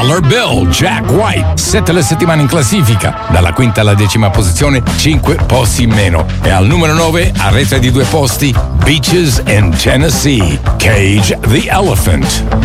Dollar Bill, Jack White, 7 le settimane in classifica, dalla quinta alla 10ª posizione, 5 posti in meno. E al numero 9, a rete di 2 posti, Beaches in Tennessee, Cage the Elephant.